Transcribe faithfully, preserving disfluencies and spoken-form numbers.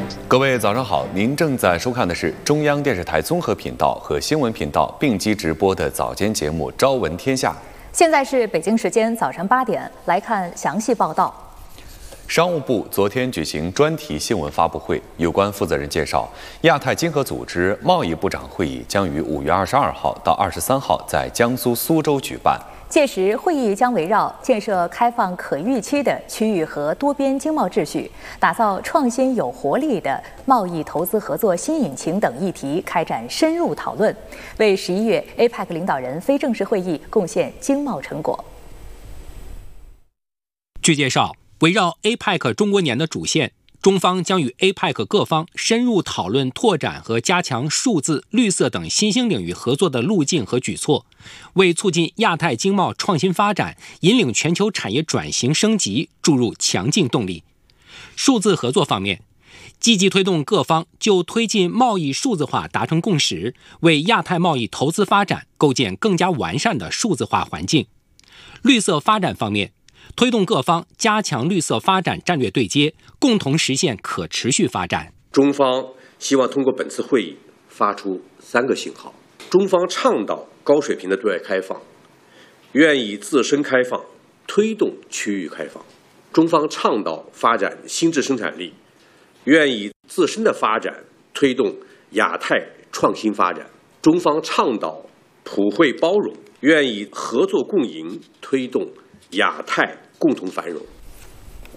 各位早上好，您正在收看的是中央电视台综合频道和新闻频道并机直播的早间节目《朝闻天下》。 现在是北京时间早晨八点，来看详细报道。 商务部昨天举行专题新闻发布会，有关负责人介绍，亚太经合组织贸易部长会议将于五月二十二号到二十三号在江苏苏州举办。 届时，会议将围绕建设开放可预期的区域和多边经贸秩序，打造创新有活力的贸易投资合作新引擎等议题开展深入讨论，为十一月 A P E C 领导人非正式会议贡献经贸成果。 据介绍，围绕 A P E C 中国年的主线，中方将与 A P E C 各方深入讨论拓展和加强数字、绿色等新兴领域合作的路径和举措，为促进亚太经贸创新发展、引领全球产业转型升级注入强劲动力。数字合作方面，积极推动各方就推进贸易数字化达成共识，为亚太贸易投资发展构建更加完善的数字化环境。绿色发展方面，推动各方加强绿色发展战略对接，共同实现可持续发展。 中方希望通过本次会议发出三个信号：中方倡导高水平的对外开放，愿以自身开放推动区域开放；中方倡导发展新质生产力，愿以自身的发展推动亚太创新发展；中方倡导普惠包容，愿以合作共赢推动亚太共同繁荣。